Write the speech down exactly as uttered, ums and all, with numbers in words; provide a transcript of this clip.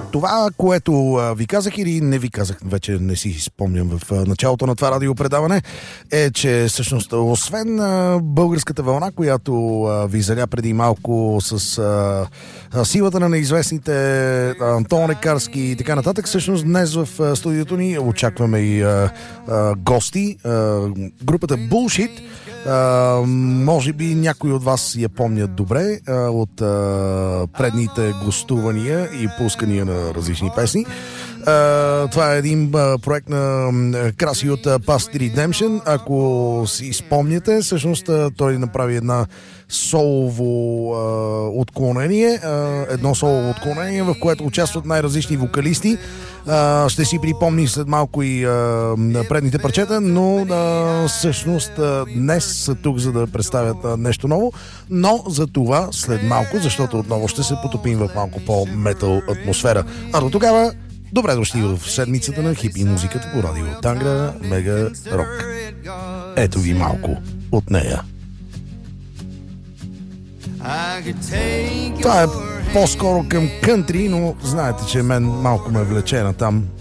Това, което а, ви казах или не ви казах, вече не си спомням в а, началото на това радиопредаване, е, че всъщност освен а, българската вълна, която а, ви заля преди малко с а, а, силата на неизвестните, Антон Лекарски и така нататък, всъщност днес в а, студиото ни очакваме и а, а, гости. А, групата Bullshit. Uh, може би някои от вас я помнят добре uh, от uh, предните гостувания и пускания на различни песни. Uh, това е един uh, проект на uh, Краси от uh, Past Redemption. Ако си спомняте, всъщност uh, той направи една солово uh, отклонение, uh, едно солово отклонение, в което участват най-различни вокалисти. Uh, ще си припомни след малко и uh, предните парчета, но uh, всъщност uh, днес са тук, за да представят uh, нещо ново, но за това след малко, защото отново ще се потопим в малко по-метал атмосфера. А до тогава, добре дошли в седмицата на хипи музиката по радио Тангра Мега Рок. Ето ви малко от нея. Това е по-скоро към кънтри, но знаете, че мен малко ме влече на там.